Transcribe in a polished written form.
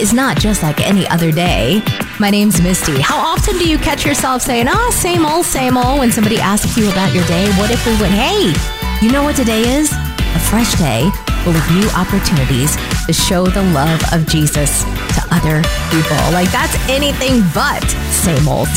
is not just like any other day. My name's Misty. How often do you catch yourself saying, same old, when somebody asks you about your day? What if we went, hey, you know what today is? A fresh day full of new opportunities to show the love of Jesus to other people. Like, that's anything but same old.